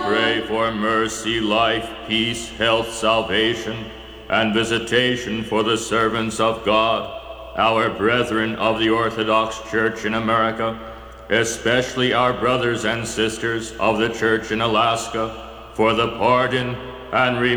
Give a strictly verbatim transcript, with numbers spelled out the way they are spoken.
pray for mercy, life, peace, health, salvation, and visitation for the servants of God, our brethren of the Orthodox Church in America, especially our brothers and sisters of the Church in Alaska, for the pardon and remission